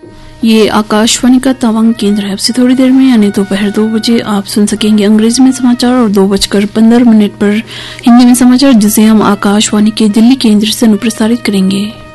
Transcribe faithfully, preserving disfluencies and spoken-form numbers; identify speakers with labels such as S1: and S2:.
S1: ये आकाशवाणी का तवांग केंद्र है। अब से थोड़ी देर में यानी दोपहर दो बजे आप सुन सकेंगे अंग्रेजी में समाचार और दो बजकर पंद्रह मिनट पर हिंदी में समाचार, जिसे हम आकाशवाणी के दिल्ली केंद्र से अनुप्रसारित करेंगे।